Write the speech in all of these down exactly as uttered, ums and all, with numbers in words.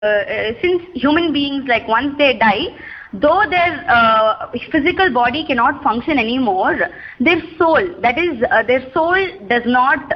uh, since human beings, like once they die, though their uh, physical body cannot function anymore, their soul, that is, uh, their soul does not,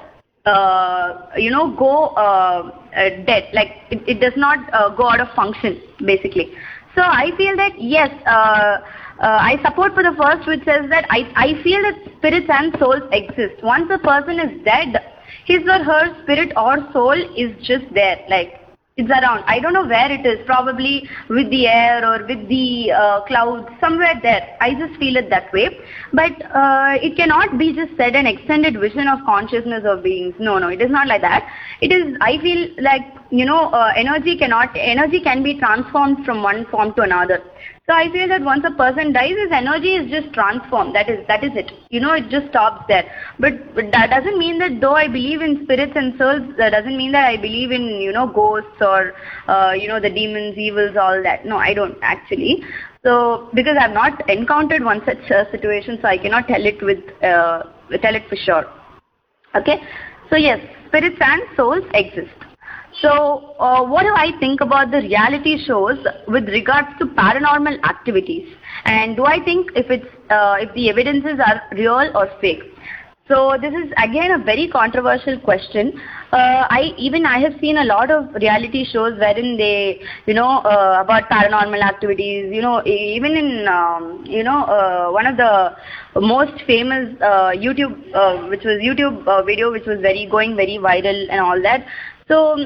uh, you know, go uh, uh, dead. Like it, it does not uh, go out of function, basically. So I feel that yes, uh, uh, I support for the first, which says that I I feel that spirits and souls exist. Once a person is dead, his or her spirit or soul is just there, like. It's around. I don't know where it is. Probably with the air or with the uh, clouds, somewhere there. I just feel it that way. But uh, it cannot be just said an extended vision of consciousness of beings. No, no, it is not like that. It is. I feel like you know, uh, energy cannot. Energy can be transformed from one form to another. So I feel that once a person dies, his energy is just transformed. That is that is it. You know, it just stops there. But, but that doesn't mean that though I believe in spirits and souls, that doesn't mean that I believe in, you know, ghosts or, uh, you know, the demons, evils, all that. No, I don't actually. So, because I've not encountered one such uh, situation, so I cannot tell it with, uh, tell it for sure. Okay? So yes, spirits and souls exist. So, uh, what do I think about the reality shows with regards to paranormal activities? And do I think if it's uh, if the evidences are real or fake? So, this is again a very controversial question. Uh, I even I have seen a lot of reality shows wherein they, you know, uh, about paranormal activities. You know, even in um, you know uh, one of the most famous uh, YouTube, uh, which was YouTube uh, video, which was very going very viral and all that. So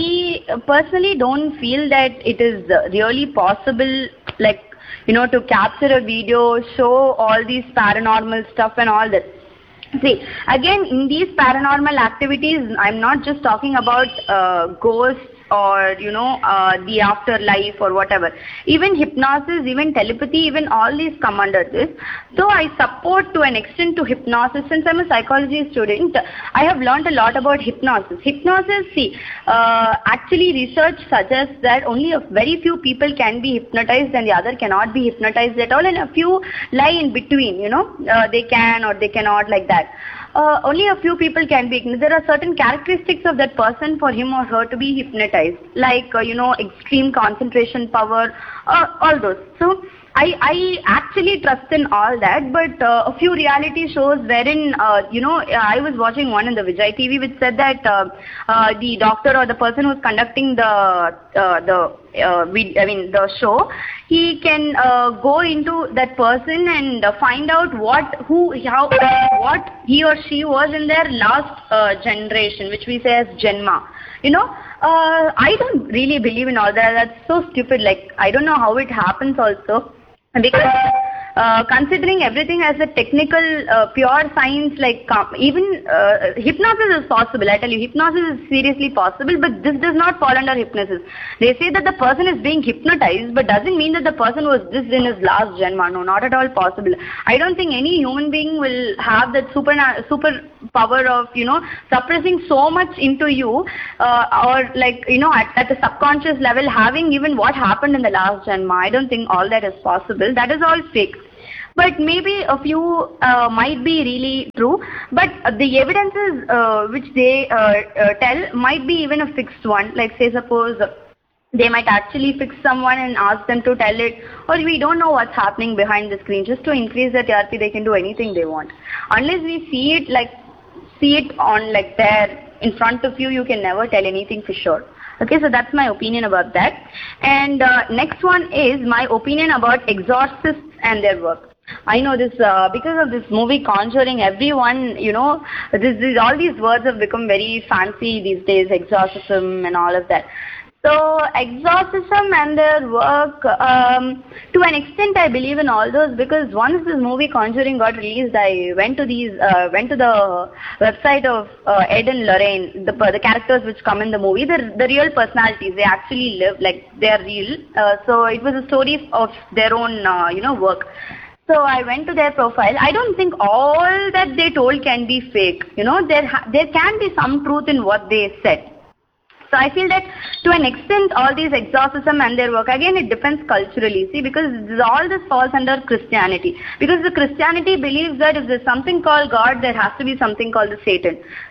I personally don't feel that it is really possible, like, you know, to capture a video, show all these paranormal stuff and all that. See, again, in these paranormal activities, I'm not just talking about uh, ghosts or, you know, uh, the afterlife or whatever. Even hypnosis, even telepathy, even all these come under this. So I support to an extent to hypnosis. Since I'm a psychology student, I have learned a lot about hypnosis. Hypnosis, see, uh, actually research suggests that only a very few people can be hypnotized and the other cannot be hypnotized at all, and a few lie in between, you know, uh, they can or they cannot, like that. Uh, only a few people can be. There are certain characteristics of that person for him or her to be hypnotized, like uh, you know, extreme concentration power, uh, all those. So I, I actually trust in all that, but uh, a few reality shows wherein, uh, you know, I was watching one in the Vijay T V which said that uh, uh, the doctor or the person who's conducting the, uh, the uh, we, I mean, the show, he can uh, go into that person and uh, find out what, who, how, what he or she was in their last uh, generation, which we say as Janma. You know, uh, I don't really believe in all that. That's so stupid. Like, I don't know how it happens also. Because uh, considering everything as a technical, uh, pure science, like um, even uh, hypnosis is possible. I tell you, hypnosis is seriously possible, but this does not fall under hypnosis. They say that the person is being hypnotized, but doesn't mean that the person was this in his last janma. No, not at all possible. I don't think any human being will have that super super power of, you know, suppressing so much into you, uh, or like, you know, at, at the subconscious level, having even what happened in the last janma. I don't think all that is possible. That is all fake. But maybe a few uh, might be really true. But uh, the evidences uh, which they uh, uh, tell might be even a fixed one. Like, say, suppose uh, they might actually fix someone and ask them to tell it, or we don't know what's happening behind the screen. Just to increase the T R P, they can do anything they want. Unless we see it, like, see it on, like, there in front of you, you can never tell anything for sure. Okay, so that's my opinion about that. And uh, next one is my opinion about exorcists and their work. I know this, uh, because of this movie Conjuring, everyone, you know, this, this, all these words have become very fancy these days, exorcism and all of that. So, exorcism and their work, um, to an extent I believe in all those, because once this movie Conjuring got released, I went to these, uh, went to the website of uh, Ed and Lorraine, the, the characters which come in the movie, the, the real personalities, they actually live, like, they are real. Uh, so, it was a story of their own, uh, you know, work. So I went to their profile. I don't think all that they told can be fake. You know, there ha there can be some truth in what they said. So I feel that to an extent all these exorcism and their work, again it depends culturally, see, because all this falls under Christianity. Because the Christianity believes that if there's something called God, there has to be something called the Satan.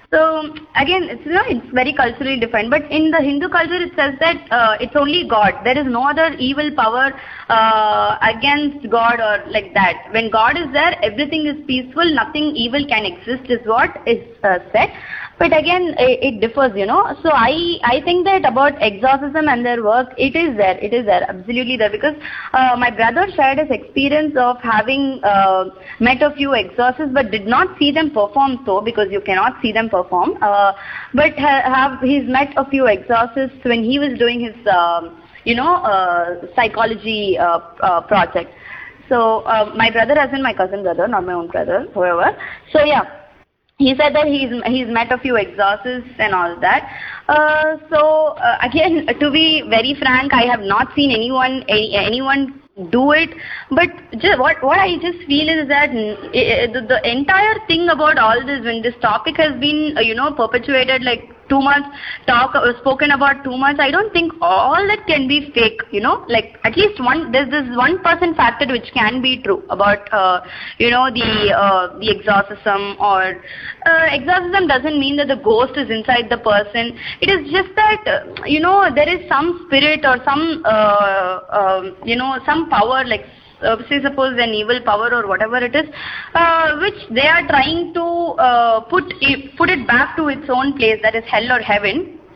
So again, it's, you know, it's very culturally different. But in the Hindu culture, it says that uh, it's only God. There is no other evil power uh, against God or like that. When God is there, everything is peaceful. Nothing evil can exist, is what is uh, said. But again, it, it differs, you know. So I, I think that about exorcism and their work, it is there. It is there, absolutely there. Because uh, my brother shared his experience of having uh, met a few exorcists, but did not see them perform so, because you cannot see them perform. Uh, but ha have he's met a few exorcists when he was doing his, uh, you know, uh, psychology uh, uh, project. So uh, my brother, as in my cousin brother, not my own brother, however. So yeah. He said that he's he's met a few exorcists and all that. Uh, so uh, again, to be very frank, I have not seen anyone any, anyone do it. But just, what what I just feel is that it, the, the entire thing about all this, when this topic has been uh, you know perpetuated like too much, talk uh, spoken about too much, I don't think all that can be fake. You know, like at least one there's this one percent factor which can be true about uh, you know the uh, the exorcism or uh, exorcism doesn't mean that the ghost is inside the person. It is just that uh, you know there is some spirit or some uh, uh, you know some power, like Uh, say suppose an evil power or whatever it is, uh, which they are trying to uh, put it, put it back to its own place, that is hell or heaven,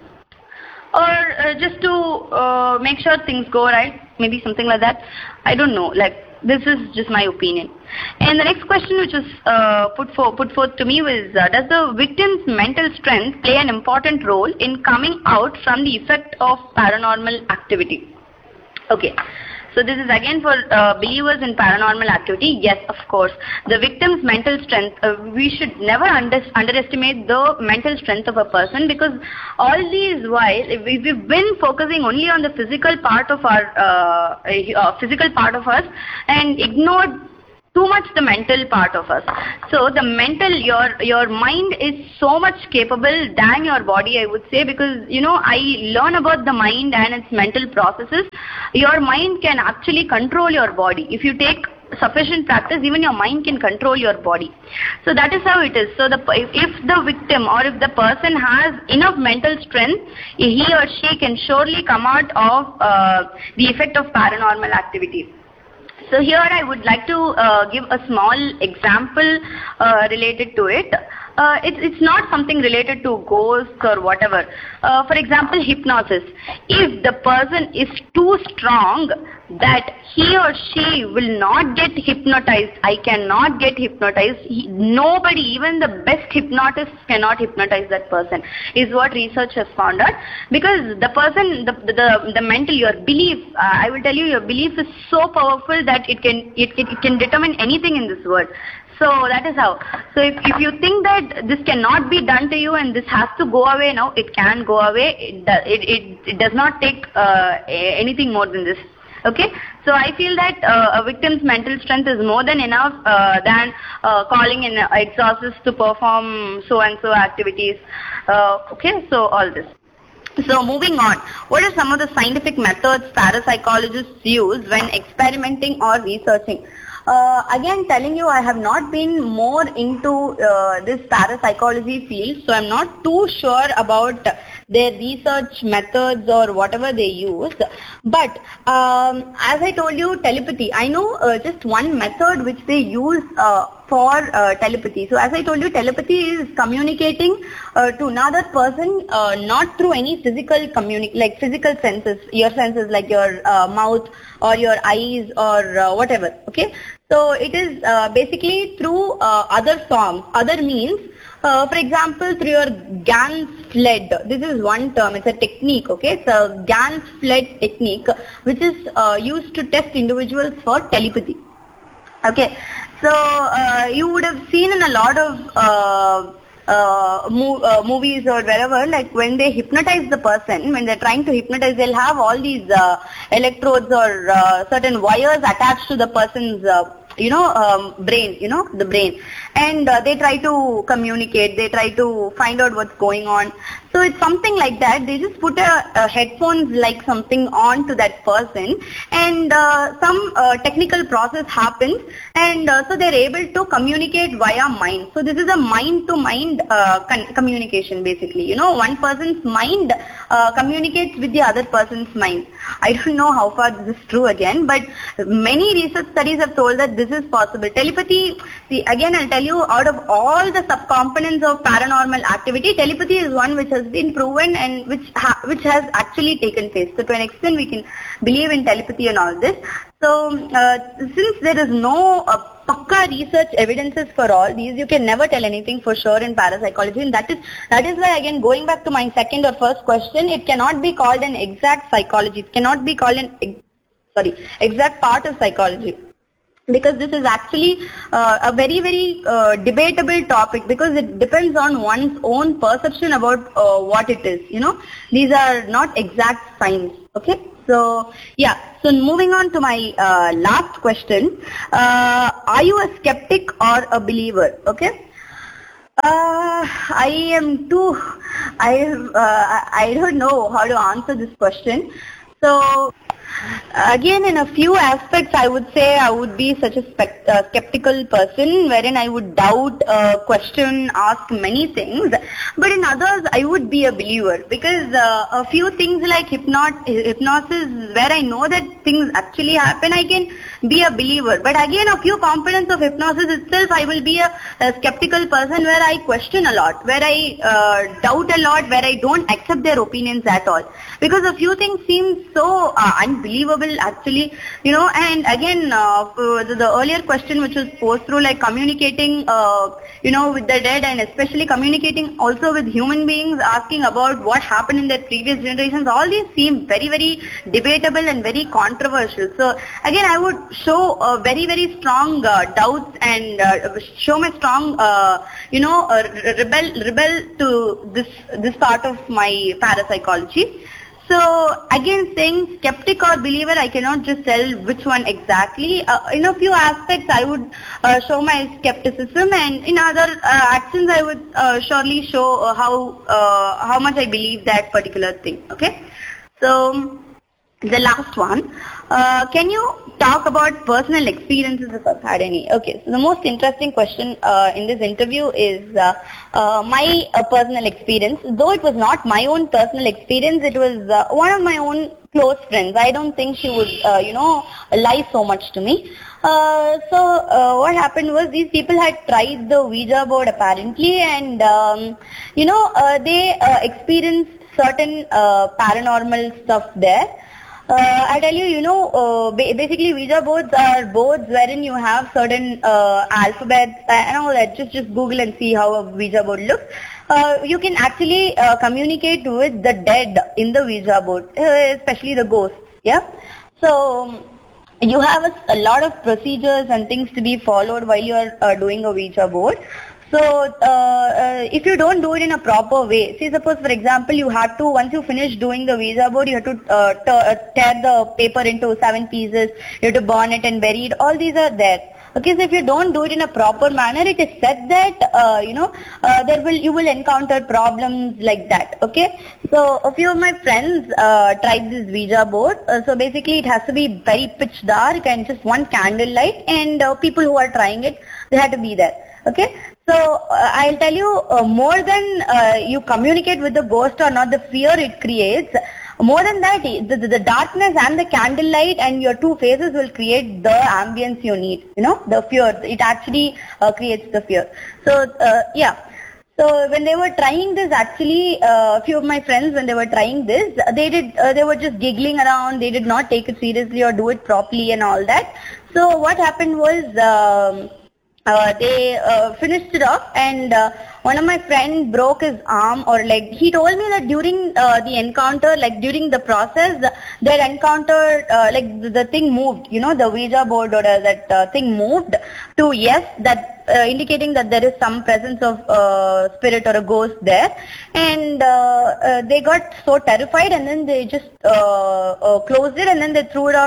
or uh, just to uh, make sure things go right, maybe something like that. I don't know. Like, this is just my opinion. And the next question which was uh, put for put forth to me was, uh, does the victim's mental strength play an important role in coming out from the effect of paranormal activity? Okay. So this is again for uh, believers in paranormal activity. Yes, of course. The victim's mental strength, uh, we should never under, underestimate the mental strength of a person, because all these while, if we've been focusing only on the physical part of our, uh, uh, physical part of us and ignored too much the mental part of us. So the mental, your your mind is so much capable than your body, I would say, because you know I learn about the mind and its mental processes. Your mind can actually control your body. If you take sufficient practice, even your mind can control your body. So that is how it is. So the if the victim or if the person has enough mental strength, he or she can surely come out of uh, the effect of paranormal activity. So here I would like to uh, give a small example uh, related to it. Uh, it's, it's not something related to ghosts or whatever. Uh, for example, hypnosis. If the person is too strong that he or she will not get hypnotized, I cannot get hypnotized, he, nobody, even the best hypnotist cannot hypnotize that person, is what research has found out. Because the person, the, the, the mental, your belief, uh, I will tell you, your belief is so powerful that it can, it, it, it can determine anything in this world. So that is how. So if, if you think that this cannot be done to you and this has to go away now, it can go away. It, it, it, it does not take uh, anything more than this. Okay, so I feel that uh, a victim's mental strength is more than enough uh, than uh, calling in exorcists to perform so and so activities. Uh, okay, so all this. So moving on, what are some of the scientific methods parapsychologists use when experimenting or researching? Uh, again, telling you, I have not been more into uh, this parapsychology field, so I'm not too sure about their research methods or whatever they use. But um, as I told you, telepathy, I know uh, just one method which they use uh, for uh, telepathy. So as I told you, telepathy is communicating uh, to another person, uh, not through any physical communi- like physical senses, your senses like your uh, mouth or your eyes or uh, whatever. Okay. So it is uh, basically through uh, other forms, other means. Uh, for example, through your Ganzfled. This is one term. It's a technique. Okay, it's a Ganzfled technique, which is uh, used to test individuals for telepathy. Okay, so uh, you would have seen in a lot of uh, uh, mo- uh, movies or wherever, like when they hypnotize the person, when they're trying to hypnotize, they'll have all these uh, electrodes or uh, certain wires attached to the person's uh, you know, um, brain, you know, the brain. And uh, they try to communicate, they try to find out what's going on. So it's something like that. They just put a, a headphones like something on to that person, and uh, some uh, technical process happens, and uh, so they're able to communicate via mind. So this is a mind-to-mind uh, communication, basically. You know, one person's mind uh, communicates with the other person's mind. I don't know how far this is true again, but many research studies have told that this is possible. Telepathy, see, again I'll tell you, out of all the subcomponents of paranormal activity, telepathy is one which has been proven and which ha which has actually taken place. So to an extent we can believe in telepathy and all this. So uh, since there is no uh, pakka research evidences for all these, you can never tell anything for sure in parapsychology, and that is that is why, again, going back to my second or first question, it cannot be called an exact psychology. It cannot be called an sorry exact part of psychology, because this is actually uh, a very very uh, debatable topic, because it depends on one's own perception about uh, what it is. You know, these are not exact science. Okay. So, yeah, so moving on to my uh, last question. Uh, are you a skeptic or a believer? Okay. Uh, I am too, I, uh, I don't know how to answer this question. So, again, in a few aspects, I would say I would be such a spect uh, skeptical person, wherein I would doubt, uh, question, ask many things. But in others, I would be a believer, because uh, a few things like hypnot hypnosis, where I know that things actually happen, I can be a believer. But again, a few components of hypnosis itself, I will be a, a skeptical person, where I question a lot, where I uh, doubt a lot, where I don't accept their opinions at all. Because a few things seem so uh, unbelievable actually, you know. And again, uh, the, the earlier question which was posed through, like communicating, uh, you know, with the dead, and especially communicating also with human beings, asking about what happened in their previous generations, all these seem very, very debatable and very controversial. So again, I would show uh, very, very strong uh, doubts, and uh, show my strong, uh, you know, uh, rebel, rebel to this, this part of my parapsychology. So again, saying skeptic or believer, I cannot just tell which one exactly. Uh, in a few aspects, I would uh, show my skepticism, and in other uh, actions, I would uh, surely show uh, how uh, how much I believe that particular thing. Okay. So the last one, uh, can you talk about personal experiences if I've had any? Okay, so the most interesting question uh, in this interview is uh, uh, my uh, personal experience. Though it was not my own personal experience, it was uh, one of my own close friends. I don't think she would, uh, you know, lie so much to me. Uh, so uh, what happened was, these people had tried the Ouija board apparently, and um, you know, uh, they uh, experienced certain uh, paranormal stuff there. Uh, I tell you, you know, uh, ba basically Ouija boards are boards wherein you have certain uh, alphabets and all that. Just just Google and see how a Ouija board looks. Uh, you can actually uh, communicate with the dead in the Ouija board, uh, especially the ghosts. Yeah. So you have a, a lot of procedures and things to be followed while you are uh, doing a Ouija board. So, uh, uh, if you don't do it in a proper way, see, suppose for example, you have to, once you finish doing the Ouija board, you have to uh, tear the paper into seven pieces, you have to burn it and bury it, all these are there. Okay, so if you don't do it in a proper manner, it is said that, uh, you know, uh, there will, you will encounter problems like that. Okay, so a few of my friends uh, tried this Ouija board. Uh, so basically it has to be very pitch dark and just one candle light, and uh, people who are trying it, they have to be there. Okay, so uh, I'll tell you, uh, more than uh, you communicate with the ghost or not, the fear it creates, more than that, the, the, the darkness and the candlelight and your two faces will create the ambience you need, you know, the fear. It actually uh, creates the fear. So, uh, yeah. So when they were trying this, actually, uh, a few of my friends, when they were trying this, they did, uh, they were just giggling around. They did not take it seriously or do it properly and all that. So what happened was, um, Uh, they uh, finished it off, and uh, one of my friends broke his arm or leg. He told me that during uh, the encounter, like during the process, they encountered, uh, like the, the thing moved, you know, the Ouija board or uh, that uh, thing moved to yes, that uh, indicating that there is some presence of uh, spirit or a ghost there. And uh, uh, they got so terrified, and then they just uh, uh, closed it, and then they threw it out